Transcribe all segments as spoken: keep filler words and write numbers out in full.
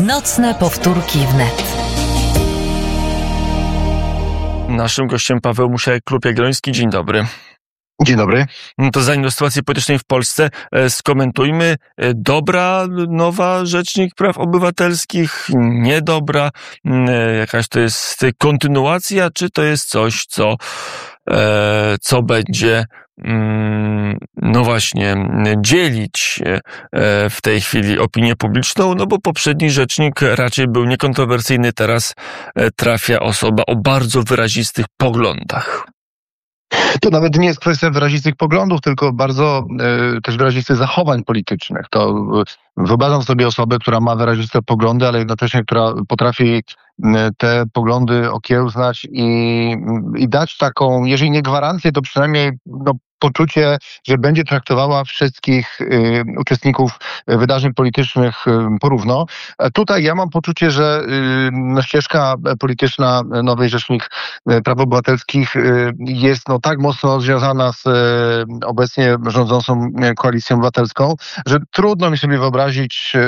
Nocne powtórki wnet. Naszym gościem Paweł Musiałek-Klub-Jagielloński. Dzień dobry. Dzień dobry. No to zanim do sytuacji politycznej w Polsce, skomentujmy. Dobra nowa Rzecznik Praw Obywatelskich, niedobra, jakaś to jest kontynuacja, czy to jest coś, co, co będzie no właśnie dzielić w tej chwili opinię publiczną, no bo poprzedni rzecznik raczej był niekontrowersyjny, teraz trafia osoba o bardzo wyrazistych poglądach. To nawet nie jest kwestia wyrazistych poglądów, tylko bardzo e, też wyrazistych zachowań politycznych. To e, wyobrażam sobie osobę, która ma wyraziste poglądy, ale jednocześnie która potrafi e, te poglądy okiełznać i, i dać taką, jeżeli nie gwarancję, to przynajmniej no, poczucie, że będzie traktowała wszystkich y, uczestników wydarzeń politycznych y, porówno. A tutaj ja mam poczucie, że y, ścieżka polityczna nowej Rzecznik Praw Obywatelskich y, jest no, tak mocno związana z y, obecnie rządzącą Koalicją Obywatelską, że trudno mi sobie wyobrazić y,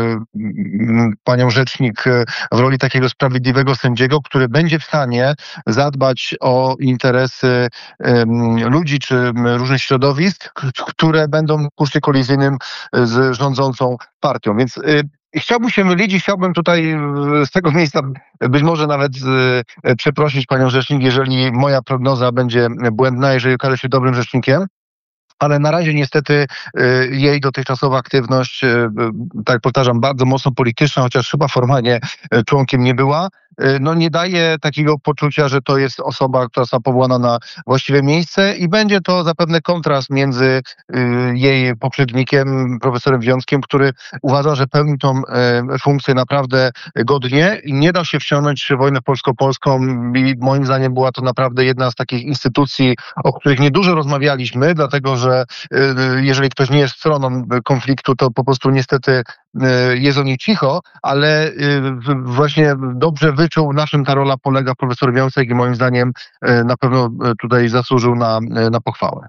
y, panią Rzecznik w roli takiego sprawiedliwego sędziego, który będzie w stanie zadbać o interesy y, ludzi czy różnych środowisk, które będą w kursie kolizyjnym z rządzącą partią. Więc y, chciałbym się mylić i chciałbym tutaj z tego miejsca być może nawet y, przeprosić panią rzecznik, jeżeli moja prognoza będzie błędna, jeżeli okaże się dobrym rzecznikiem. Ale na razie niestety y, jej dotychczasowa aktywność, y, tak powtarzam, bardzo mocno polityczna, chociaż chyba formalnie y, członkiem nie była, y, no nie daje takiego poczucia, że to jest osoba, która została powołana na właściwe miejsce i będzie to zapewne kontrast między y, jej poprzednikiem, profesorem Wiąckiem, który uważa, że pełni tą y, funkcję naprawdę godnie i nie da się wciągnąć w wojnę polsko-polską i moim zdaniem była to naprawdę jedna z takich instytucji, o których niedużo rozmawialiśmy, dlatego że że jeżeli ktoś nie jest stroną konfliktu, to po prostu niestety jest o niej cicho, ale właśnie dobrze wyczuł, na czym ta rola polega profesor Wiącek i moim zdaniem na pewno tutaj zasłużył na, na pochwałę.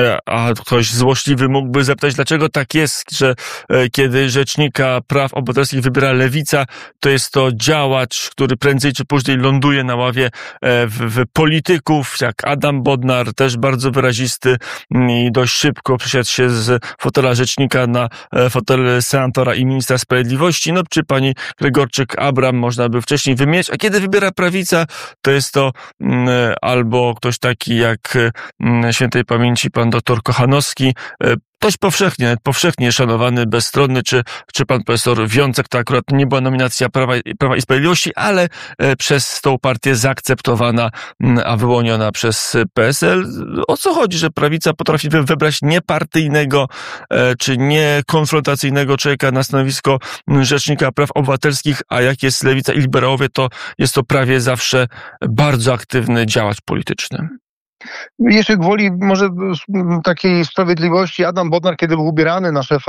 A ktoś złośliwy mógłby zapytać, dlaczego tak jest, że kiedy Rzecznika Praw Obywatelskich wybiera Lewica, to jest to działacz, który prędzej czy później ląduje na ławie w, w polityków, jak Adam Bodnar, też bardzo wyrazisty i dość szybko przesiadł się z fotela rzecznika na fotel senatora i ministra sprawiedliwości. No, czy pani Gregorczyk-Abram można by wcześniej wymieniać, a kiedy wybiera prawica, to jest to mm, albo ktoś taki jak mm, świętej pamięci pan doktor Kochanowski, dość powszechnie, powszechnie szanowany, bezstronny, czy, czy pan profesor Wiącek, to akurat nie była nominacja Prawa, Prawa i Sprawiedliwości, ale przez tą partię zaakceptowana, a wyłoniona przez P S L. O co chodzi, że prawica potrafi wybrać niepartyjnego, czy niekonfrontacyjnego człowieka na stanowisko Rzecznika Praw Obywatelskich, a jak jest lewica i liberałowie, to jest to prawie zawsze bardzo aktywny działacz polityczny. Jeszcze gwoli może takiej sprawiedliwości, Adam Bodnar, kiedy był ubierany na szefa,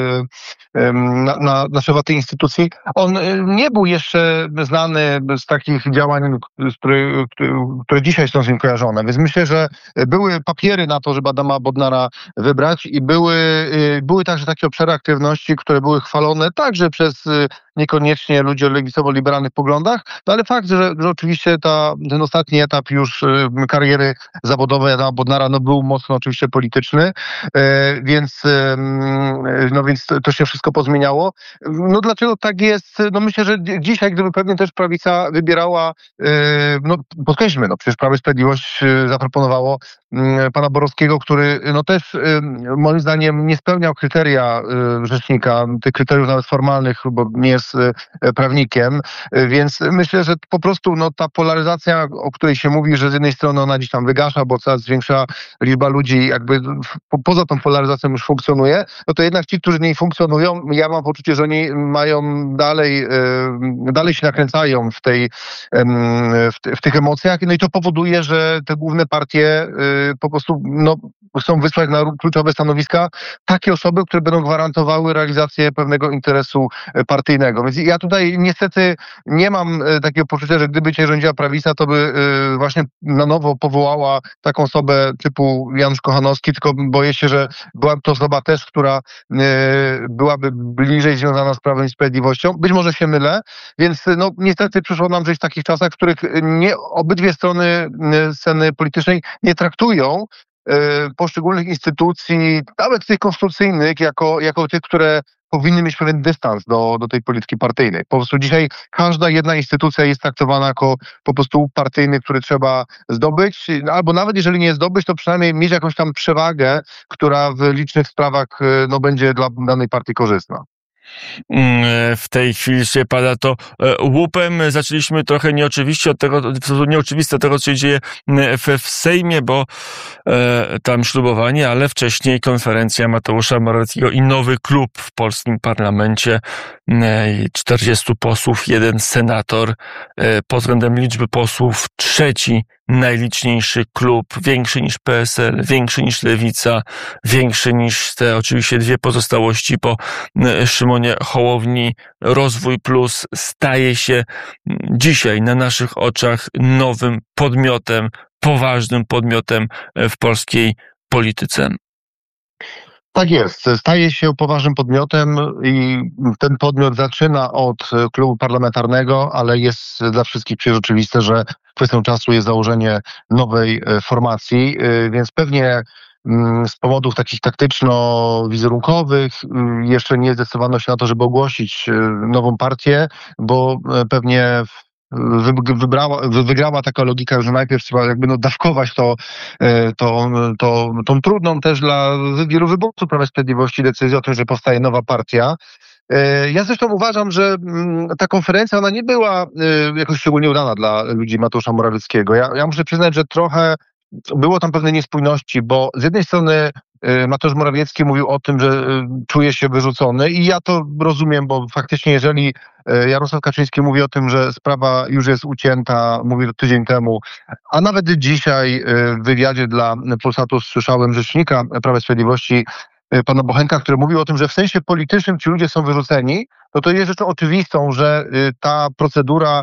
na, na, na szefa tej instytucji, on nie był jeszcze znany z takich działań, które, które dzisiaj są z nim kojarzone. Więc myślę, że były papiery na to, żeby Adama Bodnara wybrać i były, były także takie obszary aktywności, które były chwalone także przez niekoniecznie ludzi o lewicowo-liberalnych poglądach, no ale fakt, że, że oczywiście ta, ten ostatni etap już kariery zawodowej Adama Bodnara no, był mocno oczywiście polityczny, e, więc, e, no, więc to się wszystko pozmieniało. No dlaczego tak jest? No myślę, że dzisiaj, gdyby pewnie też prawica wybierała, e, no podkreślmy, no przecież Prawo i Sprawiedliwość zaproponowało m, pana Borowskiego, który no też e, moim zdaniem nie spełniał kryteria e, rzecznika, tych kryteriów nawet formalnych, bo nie jest e, prawnikiem, e, więc myślę, że po prostu no, ta polaryzacja, o której się mówi, że z jednej strony ona gdzieś tam wygasza, bo coraz większa liczba ludzi jakby po, poza tą polaryzacją już funkcjonuje, no to jednak ci, którzy w niej funkcjonują, ja mam poczucie, że oni mają dalej, e, dalej się nakręcają w tej, e, w, te, w tych emocjach, no i to powoduje, że te główne partie e, po prostu no, chcą wysłać na kluczowe stanowiska takie osoby, które będą gwarantowały realizację pewnego interesu partyjnego. politycznego. Więc ja tutaj niestety nie mam takiego poczucia, że gdyby cię rządziła prawica, to by właśnie na nowo powołała taką osobę typu Janusz Kochanowski, tylko boję się, że byłaby to osoba też, która byłaby bliżej związana z Prawem i Sprawiedliwością. Być może się mylę, więc no niestety przyszło nam żyć w takich czasach, w których nie obydwie strony sceny politycznej nie traktują poszczególnych instytucji, nawet tych konstytucyjnych, jako, jako tych, które powinny mieć pewien dystans do, do tej polityki partyjnej. Po prostu dzisiaj każda jedna instytucja jest traktowana jako po prostu partyjny, który trzeba zdobyć, albo nawet jeżeli nie zdobyć, to przynajmniej mieć jakąś tam przewagę, która w licznych sprawach no, będzie dla danej partii korzystna. W tej chwili się pada to łupem. Zaczęliśmy trochę nieoczywiście od tego, nieoczywiste od tego, co się dzieje w, w Sejmie, bo e, tam ślubowanie, ale wcześniej konferencja Mateusza Morawieckiego i nowy klub w polskim parlamencie. E, czterdziestu posłów, jeden senator. E, pod względem liczby posłów trzeci najliczniejszy klub, większy niż P S L, większy niż Lewica, większy niż te oczywiście dwie pozostałości po Szymonie Hołowni. Rozwój Plus staje się dzisiaj na naszych oczach nowym podmiotem, poważnym podmiotem w polskiej polityce. Tak jest. Staje się poważnym podmiotem i ten podmiot zaczyna od klubu parlamentarnego, ale jest dla wszystkich przecież oczywiste, że kwestią czasu jest założenie nowej formacji, więc pewnie z powodów takich taktyczno-wizerunkowych jeszcze nie zdecydowano się na to, żeby ogłosić nową partię, bo pewnie Wybrała, wygrała taka logika, że najpierw trzeba jakby no dawkować to, to, to, tą trudną też dla wielu wyborców Prawa i Sprawiedliwości decyzję o tym, że powstaje nowa partia. Ja zresztą uważam, że ta konferencja, ona nie była jakoś szczególnie udana dla ludzi Mateusza Morawieckiego. Ja, ja muszę przyznać, że trochę było tam pewne niespójności, bo z jednej strony Mateusz Morawiecki mówił o tym, że czuje się wyrzucony i ja to rozumiem, bo faktycznie jeżeli Jarosław Kaczyński mówi o tym, że sprawa już jest ucięta, mówił to tydzień temu, a nawet dzisiaj w wywiadzie dla Polsatu słyszałem rzecznika Prawa i Sprawiedliwości, pana Bochenka, który mówił o tym, że w sensie politycznym ci ludzie są wyrzuceni, no to jest rzeczą oczywistą, że ta procedura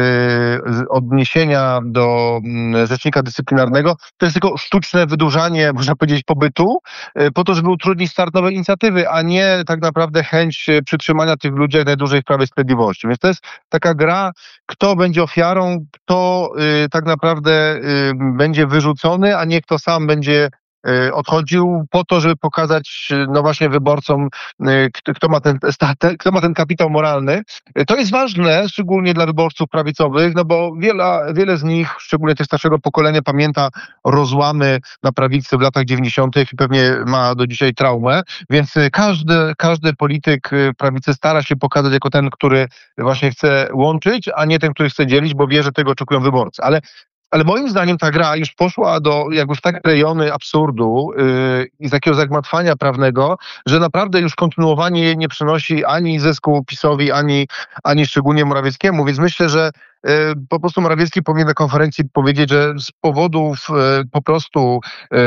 odniesienia do rzecznika dyscyplinarnego to jest tylko sztuczne wydłużanie, można powiedzieć, pobytu, po to, żeby utrudnić start nowej inicjatywy, a nie tak naprawdę chęć przytrzymania tych ludzi jak najdłużej w Prawie i Sprawiedliwości. Więc to jest taka gra, kto będzie ofiarą, kto tak naprawdę będzie wyrzucony, a nie kto sam będzie odchodził po to, żeby pokazać no właśnie wyborcom, kto ma ten, kto ma ten kapitał moralny. To jest ważne, szczególnie dla wyborców prawicowych, no bo wiele, wiele z nich, szczególnie też starszego pokolenia, pamięta rozłamy na prawicy w latach dziewięćdziesiątych i pewnie ma do dzisiaj traumę, więc każdy, każdy polityk prawicy stara się pokazać jako ten, który właśnie chce łączyć, a nie ten, który chce dzielić, bo wie, że tego oczekują wyborcy. Ale Ale moim zdaniem ta gra już poszła do jakby w takie rejony absurdu yy, i takiego zagmatwania prawnego, że naprawdę już kontynuowanie jej nie przynosi ani zysku PiS-owi, ani, ani szczególnie Morawieckiemu. Więc myślę, że yy, po prostu Morawiecki powinien na konferencji powiedzieć, że z powodów yy, po prostu yy,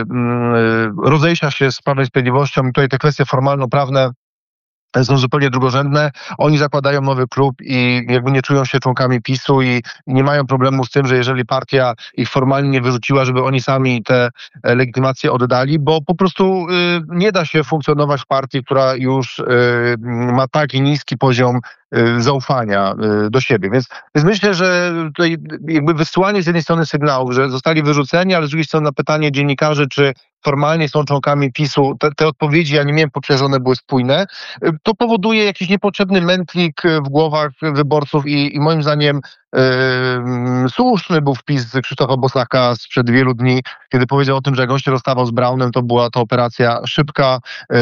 yy, rozejścia się z Prawem i Sprawiedliwością, tutaj te kwestie formalno-prawne są zupełnie drugorzędne. Oni zakładają nowy klub i jakby nie czują się członkami PiS-u i nie mają problemu z tym, że jeżeli partia ich formalnie nie wyrzuciła, żeby oni sami te legitymacje oddali, bo po prostu y, nie da się funkcjonować w partii, która już y, ma taki niski poziom y, zaufania y, do siebie. Więc, więc myślę, że tutaj jakby wysyłanie z jednej strony sygnału, że zostali wyrzuceni, ale z drugiej strony na pytanie dziennikarzy, czy formalnie są członkami PiS-u, te, te odpowiedzi, ja nie miałem poczucia, że one były spójne, to powoduje jakiś niepotrzebny mętlik w głowach wyborców i, i moim zdaniem yy, słuszny był wpis Krzysztofa Bosaka sprzed wielu dni, kiedy powiedział o tym, że jak on się rozstawał z Braunem, to była to operacja szybka yy,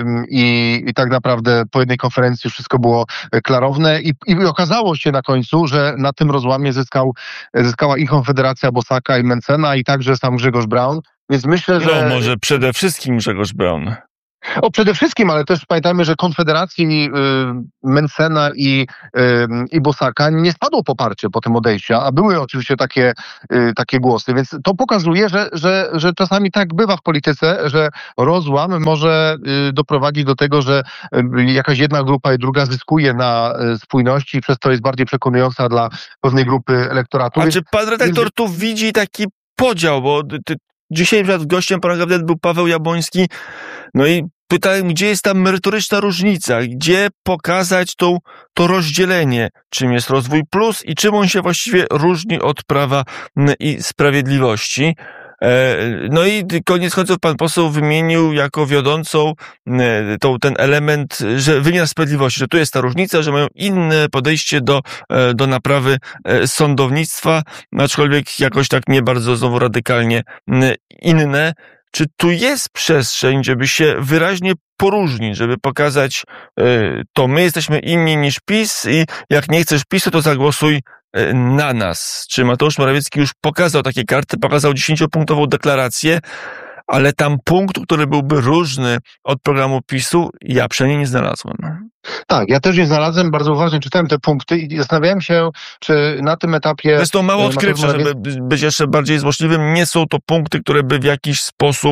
i, i tak naprawdę po jednej konferencji już wszystko było klarowne i, i okazało się na końcu, że na tym rozłamie zyskał, zyskała i Konfederacja Bosaka i Mencena i także sam Grzegorz Braun. Więc myślę, że... No może przede wszystkim Grzegorz Braun. O, przede wszystkim, ale też pamiętajmy, że Konfederacji y, Mentzena i, y, i Bosaka nie spadło poparcie po tym odejściu, a były oczywiście takie, y, takie głosy, więc to pokazuje, że, że, że czasami tak bywa w polityce, że rozłam może y, doprowadzić do tego, że y, jakaś jedna grupa i druga zyskuje na y, spójności i przez to jest bardziej przekonująca dla pewnej grupy elektoratu. A Więc, czy pan redaktor więc... tu widzi taki podział, bo ty, dzisiaj przed gościem pana gabinetu był Paweł Jabłoński, no i pytałem, gdzie jest ta merytoryczna różnica, gdzie pokazać tą, to rozdzielenie, czym jest Rozwój Plus i czym on się właściwie różni od Prawa i Sprawiedliwości. No i koniec końców pan poseł wymienił jako wiodącą tą, ten element, że wymiar sprawiedliwości, że tu jest ta różnica, że mają inne podejście do, do naprawy sądownictwa, aczkolwiek jakoś tak nie bardzo znowu radykalnie inne. Czy tu jest przestrzeń, żeby się wyraźnie poróżnić, żeby pokazać, to my jesteśmy inni niż PiS i jak nie chcesz PiSu, to zagłosuj na nas? Czy Mateusz Morawiecki już pokazał takie karty, pokazał dziesięciopunktową deklarację, ale tam punktu, który byłby różny od programu PiSu, ja przynajmniej nie znalazłem. Tak, ja też nie znalazłem, bardzo uważnie czytałem te punkty i zastanawiałem się, czy na tym etapie... To jest to mało odkrywcze, żeby być jeszcze bardziej złośliwym. Nie są to punkty, które by w jakiś sposób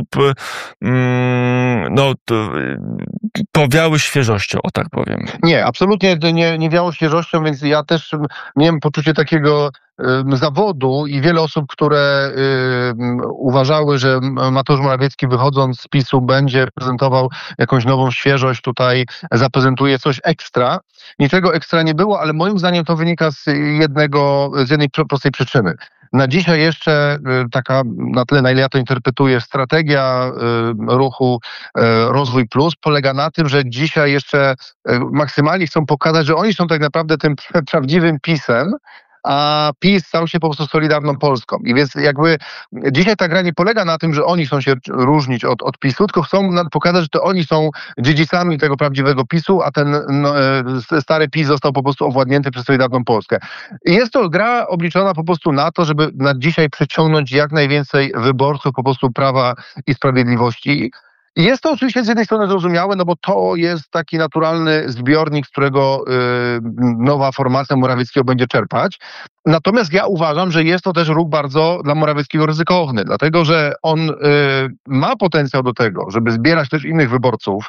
mm, no, powiały świeżością, o tak powiem. Nie, absolutnie nie, nie wiało świeżością, więc ja też miałem poczucie takiego zawodu i wiele osób, które y, uważały, że Mateusz Morawiecki wychodząc z PiSu będzie prezentował jakąś nową świeżość, tutaj zaprezentuje coś ekstra. Niczego ekstra nie było, ale moim zdaniem to wynika z jednego, z jednej prostej przyczyny. Na dzisiaj jeszcze y, taka, na tyle na ile ja to interpretuję, strategia y, ruchu y, Rozwój Plus polega na tym, że dzisiaj jeszcze y, maksymalnie chcą pokazać, że oni są tak naprawdę tym prawdziwym PiSem, a PiS stał się po prostu Solidarną Polską. I więc jakby dzisiaj ta gra nie polega na tym, że oni chcą się różnić od, od PiSu, tylko chcą pokazać, że to oni są dziedzicami tego prawdziwego PiSu, a ten no, stary PiS został po prostu owładnięty przez Solidarną Polskę. I jest to gra obliczona po prostu na to, żeby na dzisiaj przyciągnąć jak najwięcej wyborców po prostu Prawa i Sprawiedliwości. I jest to oczywiście z jednej strony zrozumiałe, no bo to jest taki naturalny zbiornik, z którego y, nowa formacja Morawieckiego będzie czerpać. Natomiast ja uważam, że jest to też ruch bardzo dla Morawieckiego ryzykowny, dlatego że on y, ma potencjał do tego, żeby zbierać też innych wyborców,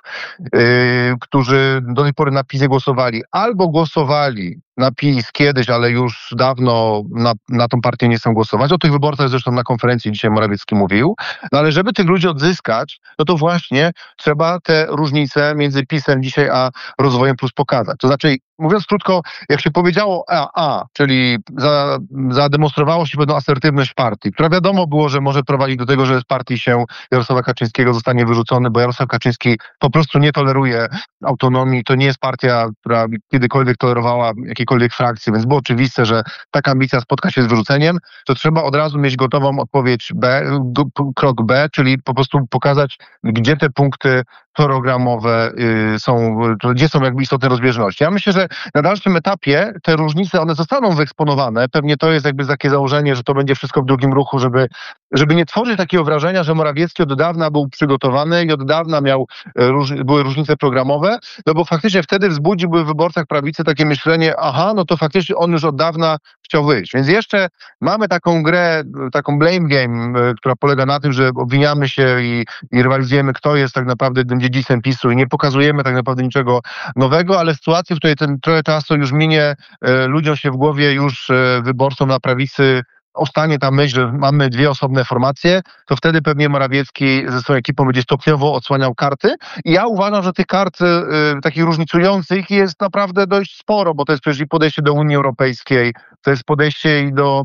y, którzy do tej pory na PiS głosowali, albo głosowali na PiS kiedyś, ale już dawno na, na tą partię nie chcą głosować. O tych wyborcach zresztą na konferencji dzisiaj Morawiecki mówił. No ale żeby tych ludzi odzyskać, no to właśnie trzeba te różnice między PiSem dzisiaj a Rozwojem Plus pokazać. To znaczy, mówiąc krótko, jak się powiedziało A A, czyli za, zademonstrowało się pewną asertywność partii, która wiadomo było, że może prowadzić do tego, że z partii się Jarosława Kaczyńskiego zostanie wyrzucony, bo Jarosław Kaczyński po prostu nie toleruje autonomii. To nie jest partia, która kiedykolwiek tolerowała jakiejkolwiek frakcji, więc było oczywiste, że taka ambicja spotka się z wyrzuceniem, to trzeba od razu mieć gotową odpowiedź B, krok B, czyli po prostu pokazać, gdzie te punkty programowe y, są, gdzie są jakby istotne rozbieżności. Ja myślę, że na dalszym etapie te różnice, one zostaną wyeksponowane. Pewnie to jest jakby takie założenie, że to będzie wszystko w drugim ruchu, żeby, żeby nie tworzyć takiego wrażenia, że Morawiecki od dawna był przygotowany i od dawna miał, róż, były różnice programowe, no bo faktycznie wtedy wzbudziłby w wyborcach prawicy takie myślenie, aha, no to faktycznie on już od dawna chciał wyjść. Więc jeszcze mamy taką grę, taką blame game, która polega na tym, że obwiniamy się i, i rywalizujemy, kto jest tak naprawdę tym dziedzicem PiSu i nie pokazujemy tak naprawdę niczego nowego, ale w sytuacji, w której ten trochę czasu już minie, e, ludziom się w głowie już e, wyborcom na prawicy ostanie ta myśl, że mamy dwie osobne formacje, to wtedy pewnie Morawiecki ze swoją ekipą będzie stopniowo odsłaniał karty. I ja uważam, że tych kart y, takich różnicujących jest naprawdę dość sporo, bo to jest przecież i podejście do Unii Europejskiej, to jest podejście i do,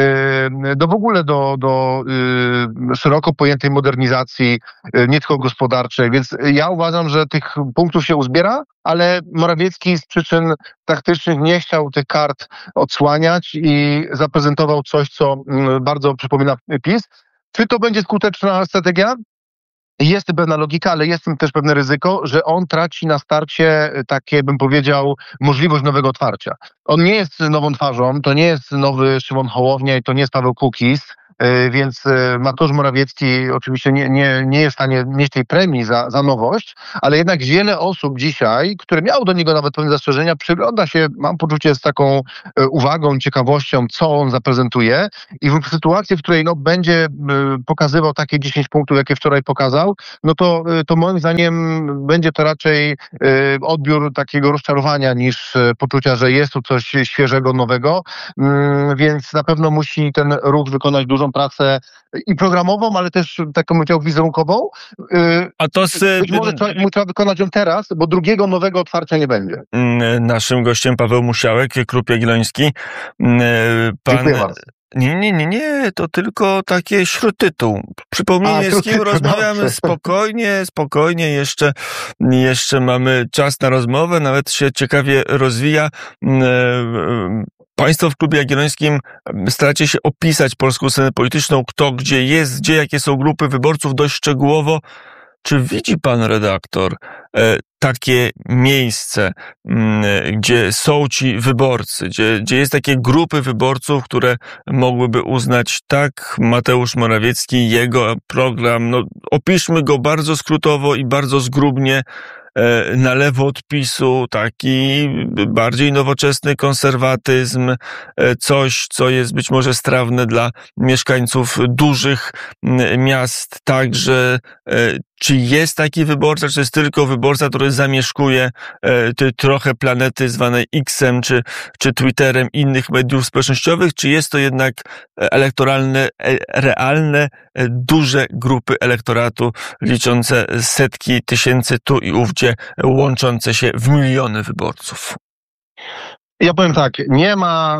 y, do w ogóle do, do y, szeroko pojętej modernizacji, y, nie tylko gospodarczej. Więc ja uważam, że tych punktów się uzbiera, ale Morawiecki z przyczyn taktycznych nie chciał tych kart odsłaniać i zaprezentował coś, co bardzo przypomina PiS. Czy to będzie skuteczna strategia? Jest pewna logika, ale jest też pewne ryzyko, że on traci na starcie takie, bym powiedział, możliwość nowego otwarcia. On nie jest nową twarzą, to nie jest nowy Szymon Hołownia i to nie jest Paweł Kukiz, więc Mateusz Morawiecki oczywiście nie, nie, nie jest w stanie mieć tej premii za, za nowość, ale jednak wiele osób dzisiaj, które miało do niego nawet pewne zastrzeżenia, przygląda się, mam poczucie, z taką uwagą, ciekawością, co on zaprezentuje i w sytuacji, w której no, będzie pokazywał takie dziesięć punktów, jakie wczoraj pokazał, no to, to moim zdaniem będzie to raczej odbiór takiego rozczarowania niż poczucia, że jest tu coś świeżego, nowego, więc na pewno musi ten ruch wykonać dużą pracę i programową, ale też taką, powiedział, wizerunkową. A to z... Być może trzeba, trzeba wykonać ją teraz, bo drugiego nowego otwarcia nie będzie. Naszym gościem Paweł Musiałek, Klub Jagielloński. Pan... Dziękuję bardzo. Nie, nie, nie, nie, to tylko taki śródtytuł. Przypomnijmy, z kim rozmawiamy spokojnie, spokojnie, jeszcze, jeszcze mamy czas na rozmowę, nawet się ciekawie rozwija. Państwo w Klubie Jagiellońskim staracie się opisać polską scenę polityczną, kto gdzie jest, gdzie, jakie są grupy wyborców dość szczegółowo. Czy widzi pan redaktor e, takie miejsce, m, gdzie są ci wyborcy, gdzie, gdzie jest takie grupy wyborców, które mogłyby uznać, tak, Mateusz Morawiecki, jego program, no opiszmy go bardzo skrótowo i bardzo zgrubnie, e, na lewo od PiS-u, taki bardziej nowoczesny konserwatyzm, e, coś, co jest być może strawne dla mieszkańców dużych m, miast, także e, czy jest taki wyborca, czy to jest tylko wyborca, który zamieszkuje e, ty, trochę planety zwanej X-em, czy, czy Twitterem innych mediów społecznościowych, czy jest to jednak elektoralne, e, realne, e, duże grupy elektoratu liczące setki tysięcy tu i ówdzie, łączące się w miliony wyborców? Ja powiem tak, nie ma,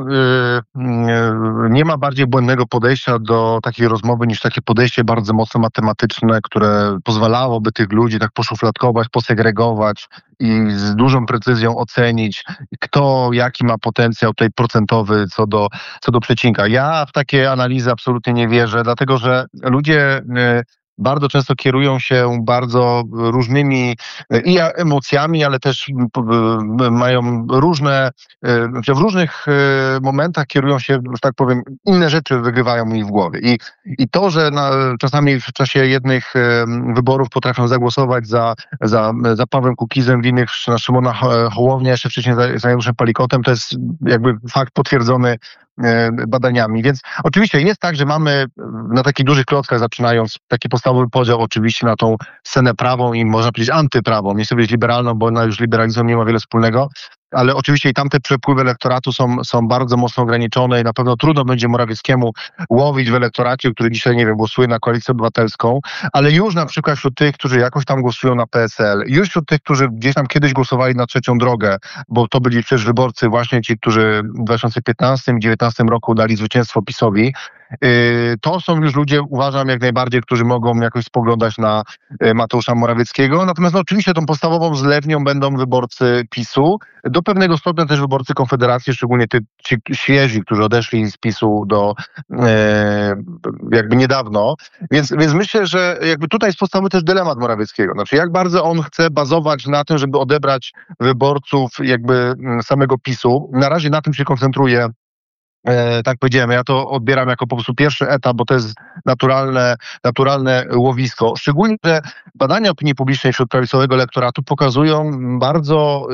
yy, nie ma bardziej błędnego podejścia do takiej rozmowy niż takie podejście bardzo mocno matematyczne, które pozwalałoby tych ludzi tak poszufladkować, posegregować i z dużą precyzją ocenić, kto jaki ma potencjał tutaj procentowy co do, co do przecinka. Ja w takie analizy absolutnie nie wierzę, dlatego że ludzie yy, bardzo często kierują się bardzo różnymi i emocjami, ale też mają różne, w różnych momentach kierują się, że tak powiem, inne rzeczy wygrywają mi w głowie. I, i to, że na, czasami w czasie jednych wyborów potrafią zagłosować za, za, za Pawłem Kukizem, w innych na Szymona Hołownię, jeszcze wcześniej za, za Januszem Palikotem, to jest jakby fakt potwierdzony badaniami. Więc oczywiście jest tak, że mamy na takich dużych klockach, zaczynając taki podstawowy podział oczywiście na tą scenę prawą i można powiedzieć antyprawą, nie chcę powiedzieć liberalną, bo ona już z liberalizmem nie ma wiele wspólnego, ale oczywiście i tamte przepływy elektoratu są, są bardzo mocno ograniczone i na pewno trudno będzie Morawieckiemu łowić w elektoracie, który dzisiaj, nie wiem, głosuje na Koalicję Obywatelską, ale już na przykład wśród tych, którzy jakoś tam głosują na P S L, już wśród tych, którzy gdzieś tam kiedyś głosowali na Trzecią Drogę, bo to byli przecież wyborcy właśnie ci, którzy w dwa tysiące piętnastym, dwa tysiące dziewiętnastym roku dali zwycięstwo PiS-owi. To są już ludzie, uważam, jak najbardziej, którzy mogą jakoś spoglądać na Mateusza Morawieckiego. Natomiast no, oczywiście tą podstawową zlewnią będą wyborcy PiS-u. Do pewnego stopnia też wyborcy Konfederacji, szczególnie ty, ci świeżi, którzy odeszli z PiS-u do e, jakby niedawno. Więc, więc myślę, że jakby tutaj jest podstawowy też dylemat Morawieckiego. Znaczy, jak bardzo on chce bazować na tym, żeby odebrać wyborców jakby samego PiS-u. Na razie na tym się koncentruje. E, tak powiedziałem, ja to odbieram jako po prostu pierwszy etap, bo to jest naturalne, naturalne łowisko. Szczególnie, że badania opinii publicznej wśród prawicowego elektoratu pokazują bardzo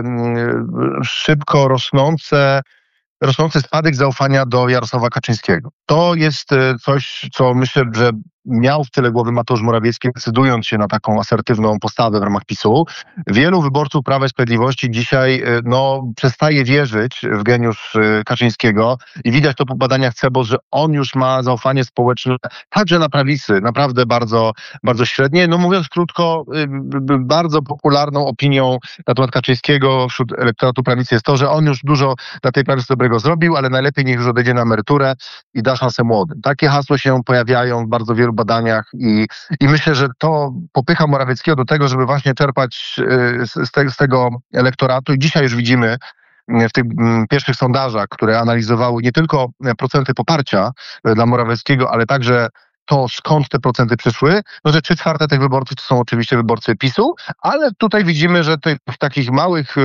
y, szybko rosnące rosnący spadek zaufania do Jarosława Kaczyńskiego. To jest coś, co myślę, że miał w tyle głowy Mateusz Morawiecki, decydując się na taką asertywną postawę w ramach PiS-u. Wielu wyborców Prawa i Sprawiedliwości dzisiaj no, przestaje wierzyć w geniusz Kaczyńskiego i widać to po badaniach C E B O, że on już ma zaufanie społeczne także na prawicy, naprawdę bardzo, bardzo średnie. No mówiąc krótko, bardzo popularną opinią na temat Kaczyńskiego wśród elektoratu prawicy jest to, że on już dużo dla tej prawicy dobrego zrobił, ale najlepiej niech już odejdzie na emeryturę i da szansę młodym. Takie hasła się pojawiają w bardzo wielu badaniach i, i myślę, że to popycha Morawieckiego do tego, żeby właśnie czerpać z, z, te, z tego elektoratu i dzisiaj już widzimy w tych pierwszych sondażach, które analizowały nie tylko procenty poparcia dla Morawieckiego, ale także to skąd te procenty przyszły, no że trzy czwarte tych wyborców to są oczywiście wyborcy PiSu, ale tutaj widzimy, że tych takich małych,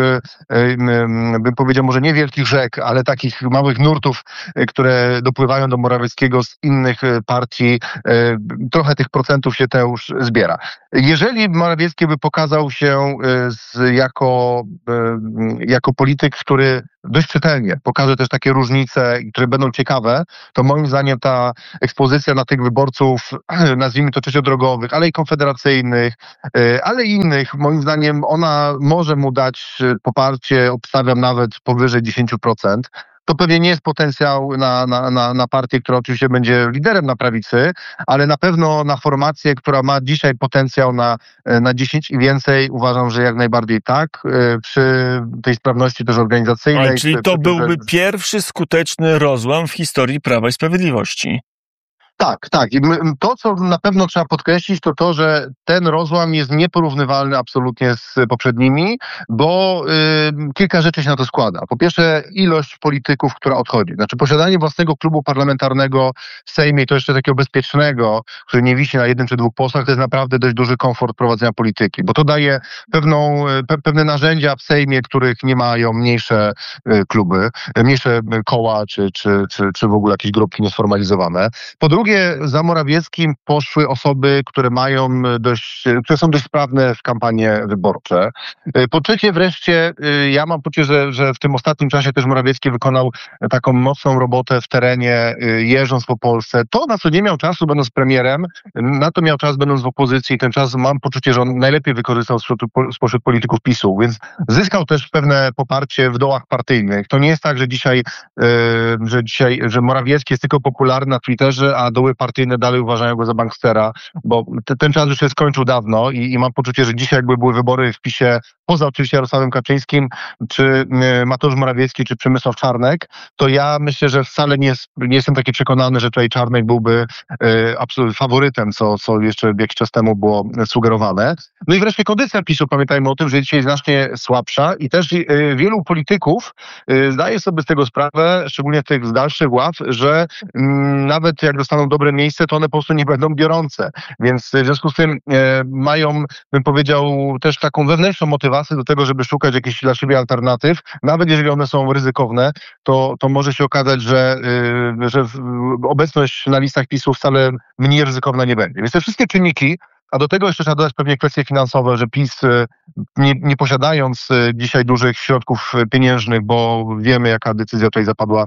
bym powiedział może nie wielkich rzek, ale takich małych nurtów, które dopływają do Morawieckiego z innych partii, trochę tych procentów się też zbiera. Jeżeli Morawiecki by pokazał się z, jako, jako polityk, który dość czytelnie pokaże też takie różnice, które będą ciekawe, to moim zdaniem ta ekspozycja na tych wyborców, nazwijmy to trzeciodrogowych, ale i konfederacyjnych, ale i innych, moim zdaniem ona może mu dać poparcie, obstawiam nawet powyżej dziesięć procent. To pewnie nie jest potencjał na, na, na, na partię, która oczywiście będzie liderem na prawicy, ale na pewno na formację, która ma dzisiaj potencjał na, na dziesięć i więcej, uważam, że jak najbardziej tak, przy tej sprawności też organizacyjnej. Ale czyli przy, to przy, byłby że... pierwszy skuteczny rozłam w historii Prawa i Sprawiedliwości. Tak, tak. I to, co na pewno trzeba podkreślić, to to, że ten rozłam jest nieporównywalny absolutnie z poprzednimi, bo y, kilka rzeczy się na to składa. Po pierwsze, ilość polityków, która odchodzi. Znaczy posiadanie własnego klubu parlamentarnego w Sejmie, to jeszcze takiego bezpiecznego, który nie wisi na jednym czy dwóch posłach, to jest naprawdę dość duży komfort prowadzenia polityki, bo to daje pewną, pe, pewne narzędzia w Sejmie, których nie mają mniejsze y, kluby, mniejsze koła, czy, czy, czy, czy w ogóle jakieś grupki niesformalizowane. Po drugie, za Morawieckim poszły osoby, które mają dość, które są dość sprawne w kampanie wyborcze. Po trzecie wreszcie, ja mam poczucie, że, że w tym ostatnim czasie też Morawiecki wykonał taką mocną robotę w terenie, jeżdżąc po Polsce. To, na co nie miał czasu, będąc premierem, na to miał czas, będąc w opozycji i ten czas mam poczucie, że on najlepiej wykorzystał spośród, spośród polityków PiSu, więc zyskał też pewne poparcie w dołach partyjnych. To nie jest tak, że dzisiaj, że dzisiaj, że Morawiecki jest tylko popularny na Twitterze, a doły partyjne dalej uważają go za bankstera, bo te, ten czas już się skończył dawno i, i mam poczucie, że dzisiaj jakby były wybory w PiSie, poza oczywiście Jarosławem Kaczyńskim, czy y, Mateusz Morawiecki, czy Przemysław Czarnek, to ja myślę, że wcale nie, nie jestem taki przekonany, że tutaj Czarnek byłby y, absolutnie faworytem, co, co jeszcze jakiś czas temu było sugerowane. No i wreszcie kondycja PiSu, pamiętajmy o tym, że dzisiaj jest znacznie słabsza i też y, wielu polityków y, zdaje sobie z tego sprawę, szczególnie tych z dalszych ław, że y, nawet jak dostaną dobre miejsce, to one po prostu nie będą biorące. Więc w związku z tym e, mają, bym powiedział, też taką wewnętrzną motywację do tego, żeby szukać jakichś dla siebie alternatyw. Nawet jeżeli one są ryzykowne, to, to może się okazać, że, y, że obecność na listach PiSu wcale mniej ryzykowna nie będzie. Więc te wszystkie czynniki, a do tego jeszcze trzeba dodać pewnie kwestie finansowe, że PiS nie, nie posiadając dzisiaj dużych środków pieniężnych, bo wiemy, jaka decyzja tutaj zapadła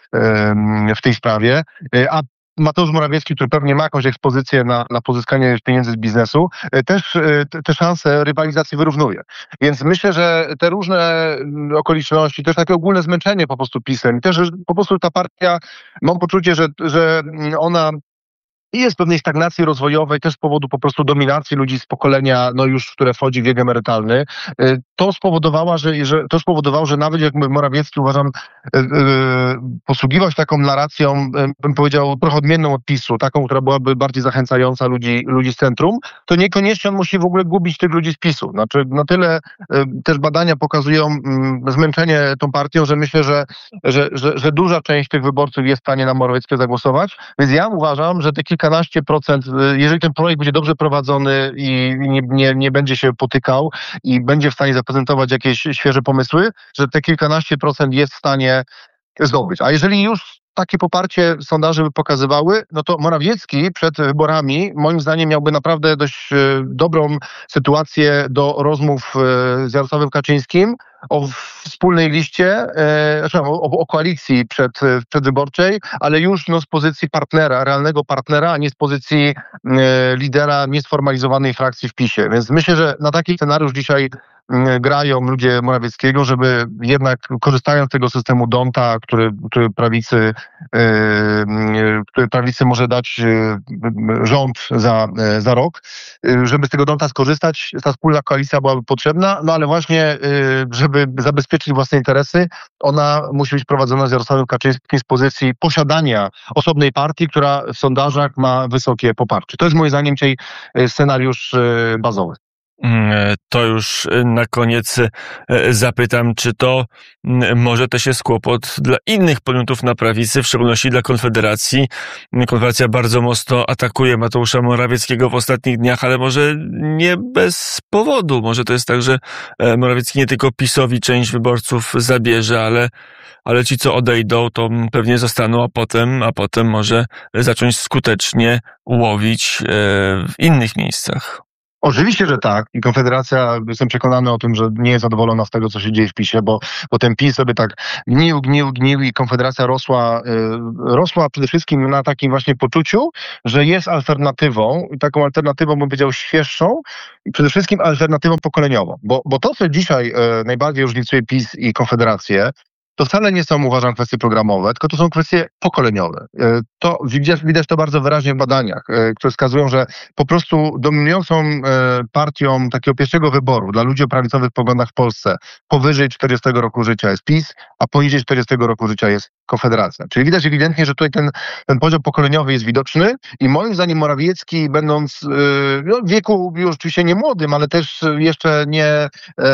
w tej sprawie, a Mateusz Morawiecki, który pewnie ma jakąś ekspozycję na, na pozyskanie pieniędzy z biznesu, też te, te szanse rywalizacji wyrównuje. Więc myślę, że te różne okoliczności, też takie ogólne zmęczenie po prostu PiS-em, i też że po prostu ta partia, mam poczucie, że, że ona i jest pewnej stagnacji rozwojowej, też z powodu po prostu dominacji ludzi z pokolenia, no już, które wchodzi w wiek emerytalny. To spowodowało, że, że, to spowodowało, że nawet jak Morawiecki, uważam, posługiwał się taką narracją, bym powiedział, trochę odmienną od PiSu, taką, która byłaby bardziej zachęcająca ludzi, ludzi z centrum, to niekoniecznie on musi w ogóle gubić tych ludzi z PiSu. Znaczy, na tyle też badania pokazują zmęczenie tą partią, że myślę, że, że, że, że duża część tych wyborców jest w stanie na Morawieckiego zagłosować. Więc ja uważam, że te kilkanaście procent, jeżeli ten projekt będzie dobrze prowadzony i nie, nie, nie będzie się potykał i będzie w stanie zaprezentować jakieś świeże pomysły, że te kilkanaście procent jest w stanie zdobyć. A jeżeli już takie poparcie sondaże by pokazywały, no to Morawiecki przed wyborami moim zdaniem miałby naprawdę dość dobrą sytuację do rozmów z Jarosławem Kaczyńskim o wspólnej liście, e, o, o koalicji przed, przedwyborczej, ale już no, z pozycji partnera, realnego partnera, a nie z pozycji e, lidera niesformalizowanej frakcji w PiSie. Więc myślę, że na taki scenariusz dzisiaj grają ludzie Morawieckiego, żeby jednak korzystając z tego systemu Donta, który, który prawicy, yy, który prawicy może dać yy, rząd za, yy, za rok, yy, żeby z tego Donta skorzystać, ta wspólna koalicja byłaby potrzebna, no ale właśnie, yy, żeby zabezpieczyć własne interesy, ona musi być prowadzona z Jarosławem Kaczyńskim z pozycji posiadania osobnej partii, która w sondażach ma wysokie poparcie. To jest moim zdaniem dzisiaj scenariusz yy, bazowy. To już na koniec zapytam, czy to może też jest kłopot dla innych podmiotów na prawicy, w szczególności dla Konfederacji. Konfederacja bardzo mocno atakuje Mateusza Morawieckiego w ostatnich dniach, ale może nie bez powodu. Może to jest tak, że Morawiecki nie tylko PiS-owi część wyborców zabierze, ale, ale ci, co odejdą, to pewnie zostaną, a potem, a potem może zacząć skutecznie łowić w innych miejscach. Oczywiście, że tak. I Konfederacja, jestem przekonany o tym, że nie jest zadowolona z tego, co się dzieje w PiSie, bo, bo ten PiS sobie tak gnił, gnił, gnił i Konfederacja rosła, yy, rosła przede wszystkim na takim właśnie poczuciu, że jest alternatywą i taką alternatywą, bym powiedział, świeższą i przede wszystkim alternatywą pokoleniową. Bo, bo to, co dzisiaj yy, najbardziej różnicuje PiS i Konfederację, to wcale nie są, uważam, kwestie programowe, tylko to są kwestie pokoleniowe. To widać, widać to bardzo wyraźnie w badaniach, które wskazują, że po prostu dominującą partią takiego pierwszego wyboru dla ludzi o prawicowych poglądach w Polsce powyżej czterdziestego roku życia jest PiS, a poniżej czterdziestego roku życia jest Konfederacja. Czyli widać ewidentnie, że tutaj ten, ten podział pokoleniowy jest widoczny i moim zdaniem Morawiecki, będąc no, w wieku już oczywiście nie młodym, ale też jeszcze nie e,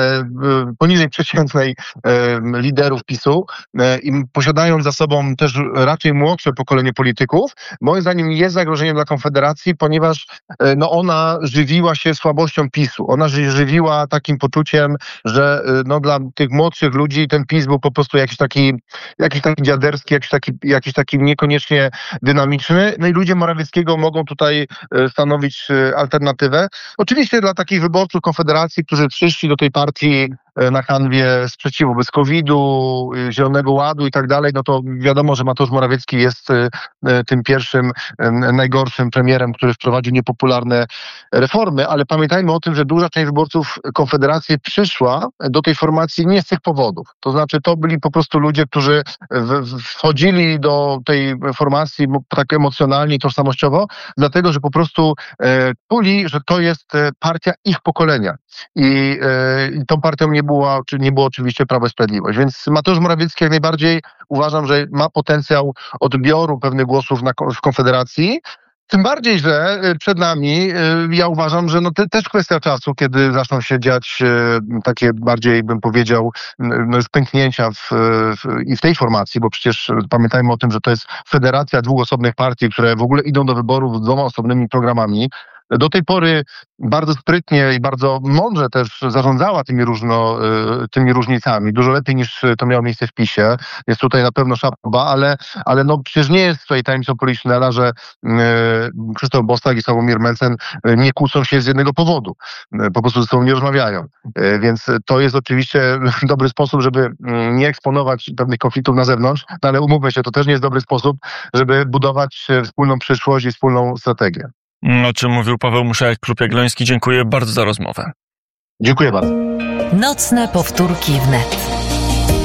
poniżej przeciętnej e, liderów PiSu e, i posiadając za sobą też raczej młodsze pokolenie polityków, moim zdaniem jest zagrożeniem dla Konfederacji, ponieważ e, no, ona żywiła się słabością PiSu. Ona żywiła takim poczuciem, że e, no, dla tych młodszych ludzi ten PiS był po prostu jakiś taki, jakiś taki dziad jakiś taki, jakiś taki niekoniecznie dynamiczny. No i ludzie Morawieckiego mogą tutaj stanowić alternatywę. Oczywiście dla takich wyborców Konfederacji, którzy przyszli do tej partii na kanwie sprzeciwu bez kowida, Zielonego Ładu i tak dalej, no to wiadomo, że Mateusz Morawiecki jest tym pierwszym, najgorszym premierem, który wprowadził niepopularne reformy, ale pamiętajmy o tym, że duża część wyborców Konfederacji przyszła do tej formacji nie z tych powodów. To znaczy to byli po prostu ludzie, którzy wchodzili do tej formacji tak emocjonalnie i tożsamościowo, dlatego, że po prostu czuli, że to jest partia ich pokolenia. I e, tą partią nie była, czy nie było oczywiście Prawo i Sprawiedliwość. Więc Mateusz Morawiecki jak najbardziej uważam, że ma potencjał odbioru pewnych głosów na, w Konfederacji. Tym bardziej, że przed nami, ja uważam, że no to też kwestia czasu, kiedy zaczną się dziać takie bardziej, bym powiedział, no pęknięcia w, w, i w tej formacji, bo przecież pamiętajmy o tym, że to jest federacja dwóch osobnych partii, które w ogóle idą do wyborów z dwoma osobnymi programami. Do tej pory bardzo sprytnie i bardzo mądrze też zarządzała tymi, różno, tymi różnicami. Dużo lepiej niż to miało miejsce w PiSie. Jest tutaj na pewno szapa, ale, ale no przecież nie jest tutaj tajemnicą Poliszynela, że Krzysztof Bosak i Sławomir Mencen nie kłócą się z jednego powodu. Po prostu ze sobą nie rozmawiają. Więc to jest oczywiście dobry sposób, żeby nie eksponować pewnych konfliktów na zewnątrz, no ale umówmy się, to też nie jest dobry sposób, żeby budować wspólną przyszłość i wspólną strategię. O czym mówił Paweł Muszałek, Klub Jagielloński. Dziękuję bardzo za rozmowę. Dziękuję bardzo. Nocne powtórki wnet.